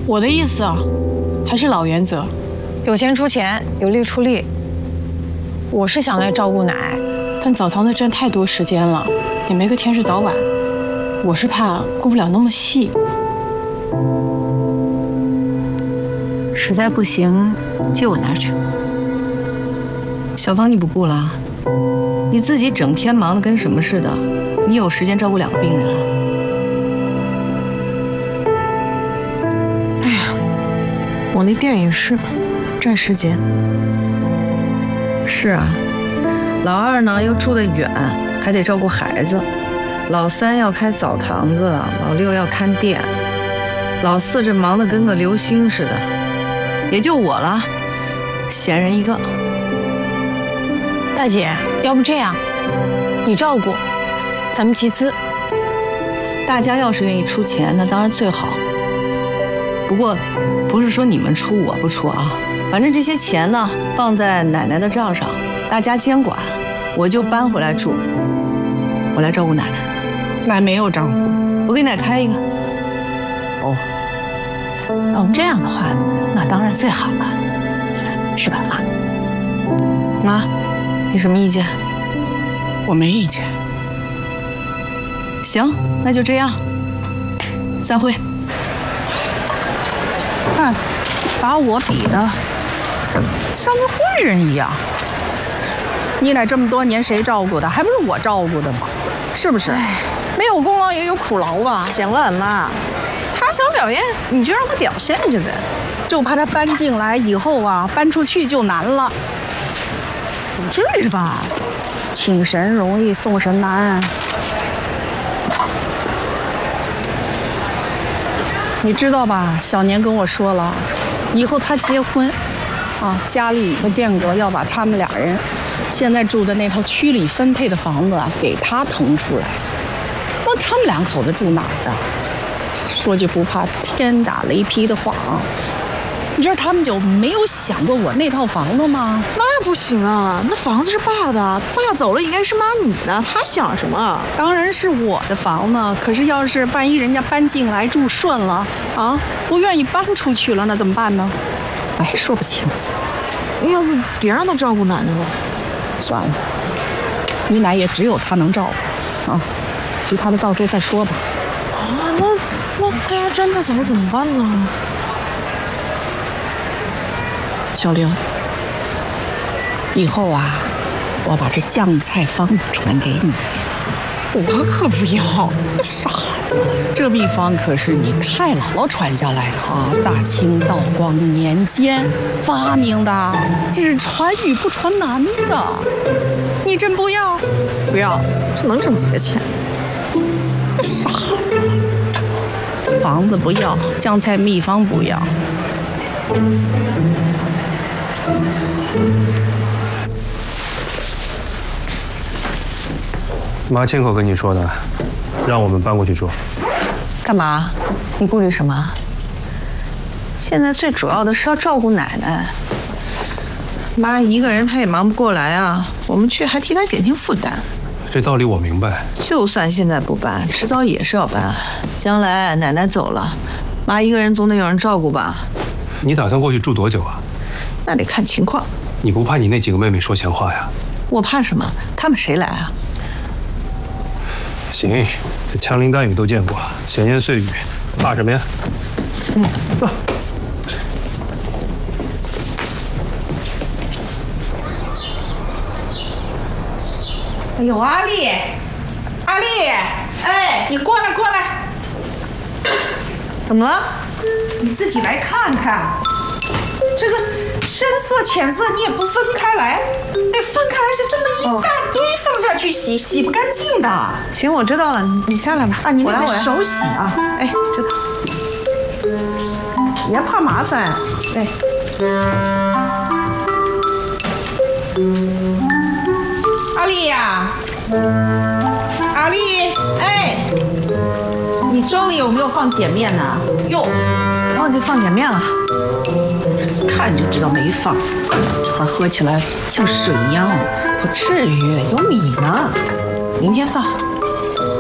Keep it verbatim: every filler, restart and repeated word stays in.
我的意思啊，还是老原则，有钱出钱，有力出力。我是想来照顾奶，但澡堂子占太多时间了，也没个天是早晚。我是怕顾不了那么细。 实在不行，借我那儿去。 小芳，你不顾了？你自己整天忙得跟什么似的，你有时间照顾两个病人啊？ 哎呀，我那店也是占时间。 是啊，老二呢又住得远，还得照顾孩子；老三要开澡堂子，老六要看店，老四这忙得跟个流星似的，也就我了，闲人一个。 大姐，要不这样，你照顾，咱们集资。 大家要是愿意出钱，那当然最好。不过，不是说你们出我不出啊，反正这些钱呢，放在奶奶的账上，大家监管，我就搬回来住，我来照顾奶奶。 奶没有账户， 我给奶开一个。 哦， 能这样的话，那当然最好了，是吧，妈？ 妈，你什么意见？ 我没意见。 行，那就这样。散会。 看，把我比的像个坏人一样。你俩这么多年谁照顾的？还不是我照顾的吗？是不是？没有功劳也有苦劳吧？ 行了，妈，他想表现，你就让他表现去呗。 就怕他搬进来以后啊，搬出去就难了。不至于吧？请神容易送神难。你知道吧？小年跟我说了，以后他结婚，啊，家里和建国要把他们俩人现在住的那套区里分配的房子啊，给他腾出来。那他们两口子住哪儿啊？说句不怕天打雷劈的话啊，你知道他们就没有想过我那套房子吗？ 那不行啊，那房子是爸的，爸走了应该是妈你的，他想什么？ 当然是我的房子，可是要是万一人家搬进来住顺了啊，不愿意搬出去了，那怎么办呢？哎，说不清。 要不别让他照顾奶奶了？ 算了，你奶也只有他能照顾啊，其他的到时候再说吧。 啊，那那他要真的走怎么办呢？ 小玲，以后啊，我把这酱菜方子传给你。 我可不要， 傻子，这秘方可是你太姥姥传下来的啊，大清道光年间发明的，只传语不传男的。你真不要？ 不要，这能挣几个钱？ 傻子，房子不要，酱菜秘方不要。 妈亲口跟你说的，让我们搬过去住。 干嘛？你顾虑什么？现在最主要的是要照顾奶奶。妈一个人她也忙不过来啊，我们去还替她减轻负担。 这道理我明白。 就算现在不搬，迟早也是要搬。将来奶奶走了，妈一个人总得有人照顾吧？ 你打算过去住多久啊？ 那得看情况。 你不怕你那几个妹妹说闲话呀？ 我怕什么？她们谁来啊？ 行，这枪林弹雨都见过，闲言碎语，怕什么呀？嗯，走。 哎呦，阿丽，阿丽，哎，你过来过来。 怎么了？ 你自己来看看，这个深色浅色你也不分开来，得分开来，是这么一大堆放下去洗，洗不干净的。 行，我知道了，你下来吧。 啊，你我来， 得手洗啊。 哎，知道。 别怕麻烦。哎。阿丽呀，阿丽，哎，你粥里有没有放碱面呢？哟， 忘记放碱面了。 看就知道没放，这会儿喝起来像水一样。 不至于，有米呢，明天放。